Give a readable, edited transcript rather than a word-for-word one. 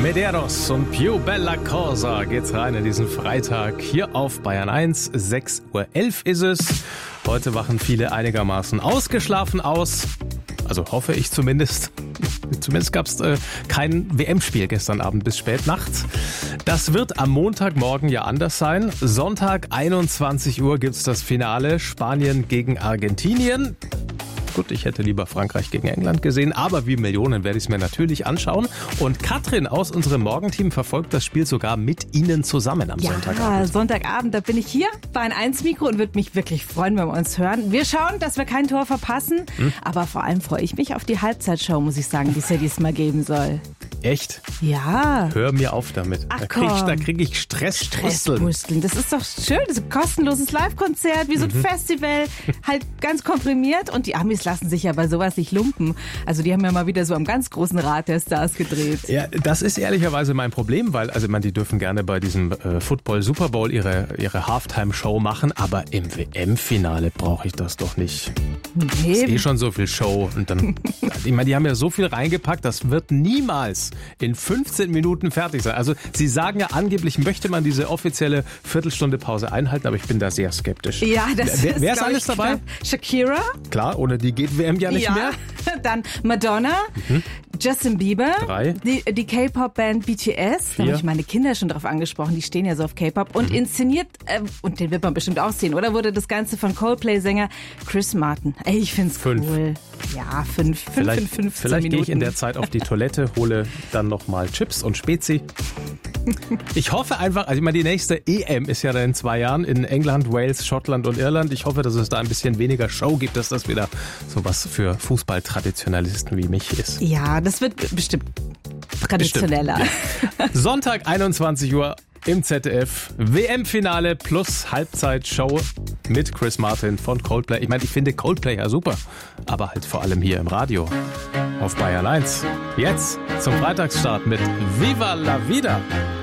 Medeiros und Più Bella Cosa geht's rein in diesen Freitag hier auf Bayern 1. 6:11 Uhr ist es. Heute wachen viele einigermaßen ausgeschlafen aus. Also hoffe ich zumindest. Zumindest gab es kein WM-Spiel gestern Abend bis spät nachts. Das wird am Montagmorgen ja anders sein. Sonntag 21 Uhr gibt's das Finale Spanien gegen Argentinien. Gut, ich hätte lieber Frankreich gegen England gesehen, aber wie Millionen werde ich es mir natürlich anschauen. Und Katrin aus unserem Morgenteam verfolgt das Spiel sogar mit Ihnen zusammen am Sonntagabend. Ja, Sonntagabend, da bin ich hier bei ein 1 Mikro und würde mich wirklich freuen, wenn wir uns hören. Wir schauen, dass wir kein Tor verpassen, aber vor allem freue ich mich auf die Halbzeitshow, muss ich sagen, die es ja diesmal geben soll. Echt? Ja. Hör mir auf damit. Ach, Da krieg ich Stresspusteln. Das ist doch schön, das ist ein kostenloses Live-Konzert, wie so ein Festival, halt ganz komprimiert und die Amis lassen sich ja bei sowas nicht lumpen. Also die haben ja mal wieder so am ganz großen Rad der Stars gedreht. Ja, das ist ehrlicherweise mein Problem, weil die dürfen gerne bei diesem Football Super Bowl ihre Halftime-Show machen, aber im WM-Finale brauche ich das doch nicht. Nee. Ist eh schon so viel Show und dann, die haben ja so viel reingepackt, das wird niemals in 15 Minuten fertig sein. Also sie sagen ja angeblich, möchte man diese offizielle Viertelstunde Pause einhalten, aber ich bin da sehr skeptisch. Ja, wer ist alles dabei? Shakira. Klar, ohne die geht WM ja nicht mehr. Dann Madonna, Justin Bieber, 3. die K-Pop-Band BTS, da habe ich meine Kinder schon drauf angesprochen, die stehen ja so auf K-Pop und inszeniert, und den wird man bestimmt auch sehen, oder? Wurde das Ganze von Coldplay-Sänger Chris Martin. Ey, ich find's 5. cool. Ja, 5 in 15 Minuten. Vielleicht gehe ich in der Zeit auf die Toilette, hole dann nochmal Chips und Spezi. Ich hoffe einfach, die nächste EM ist ja dann in 2 Jahren in England, Wales, Schottland und Irland. Ich hoffe, dass es da ein bisschen weniger Show gibt, dass das wieder sowas für Fußballtraditionalisten wie mich ist. Ja, das wird bestimmt traditioneller. Bestimmt, ja. Sonntag 21 Uhr im ZDF. WM-Finale plus Halbzeitshow mit Chris Martin von Coldplay. Ich finde Coldplay ja super, aber halt vor allem hier im Radio auf Bayern 1. Jetzt zum Freitagsstart mit Viva la Vida.